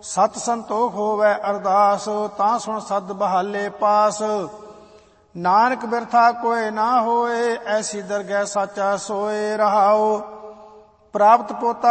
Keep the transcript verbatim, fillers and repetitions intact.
ਸਤ ਸੰਤੋਖ ਹੋਵੈ ਅਰਦਾਸ, ਤਾਂ ਸੁਣ ਸਦ ਬਹਾਲੇ ਪਾਸ। ਨਾਨਕ ਬਿਰਥਾ ਕੋਇ ਨਾ ਹੋਏ, ਐਸੀ ਦਰਗਹਿ ਸਾਚਾ ਸੋਏ। ਰਹਾਉ ਪ੍ਰਾਪਤ ਪੋਤਾ